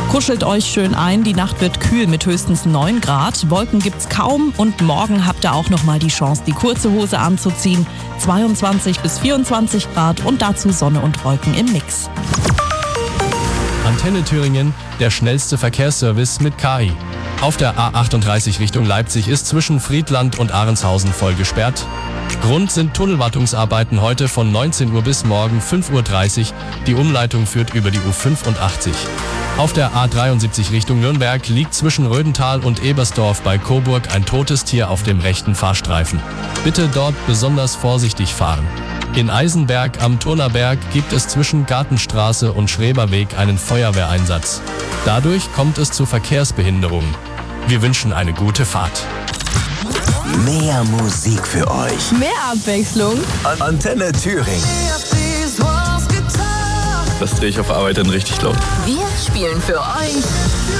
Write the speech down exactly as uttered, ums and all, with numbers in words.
Kuschelt euch schön ein, die Nacht wird kühl mit höchstens neun Grad. Wolken gibt's kaum und morgen habt ihr auch nochmal die Chance, die kurze Hose anzuziehen. zweiundzwanzig bis vierundzwanzig Grad und dazu Sonne und Wolken im Mix. Antenne Thüringen, der schnellste Verkehrsservice mit K I. Auf der A achtunddreißig Richtung Leipzig ist zwischen Friedland und Ahrenshausen voll gesperrt. Grund sind Tunnelwartungsarbeiten heute von neunzehn Uhr bis morgen fünf Uhr dreißig. Die Umleitung führt über die U fünfundachtzig. Auf der A dreiundsiebzig Richtung Nürnberg liegt zwischen Rödental und Ebersdorf bei Coburg ein totes Tier auf dem rechten Fahrstreifen. Bitte dort besonders vorsichtig fahren. In Eisenberg am Turnerberg gibt es zwischen Gartenstraße und Schreberweg einen Feuerwehreinsatz. Dadurch kommt es zu Verkehrsbehinderungen. Wir wünschen eine gute Fahrt. Mehr Musik für euch. Mehr Abwechslung. An Antenne Thüringen. Das drehe ich auf Arbeit dann richtig laut. Wir spielen für euch